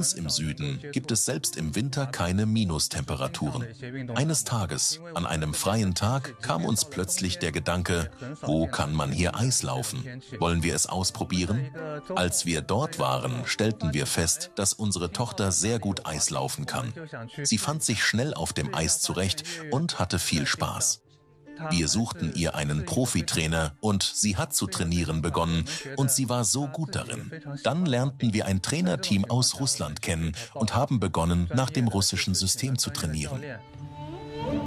ganz im Süden gibt es selbst im Winter keine Minustemperaturen. Eines Tages, an einem freien Tag, kam uns plötzlich der Gedanke, wo kann man hier Eis laufen? Wollen wir es ausprobieren? Als wir dort waren, stellten wir fest, dass unsere Tochter sehr gut Eis laufen kann. Sie fand sich schnell auf dem Eis zurecht und hatte viel Spaß. Wir suchten ihr einen Profitrainer und sie hat zu trainieren begonnen und sie war so gut darin. Dann lernten wir ein Trainerteam aus Russland kennen und haben begonnen, nach dem russischen System zu trainieren.